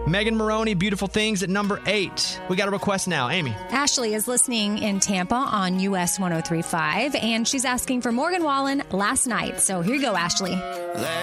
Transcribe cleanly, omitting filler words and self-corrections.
Megan Maroney, Beautiful Things at number 8. We got a request now. Amy. Ashley is listening in Tampa on US 103.5, and she's asking for Morgan Wallen, Last Night. So here you go, Ashley.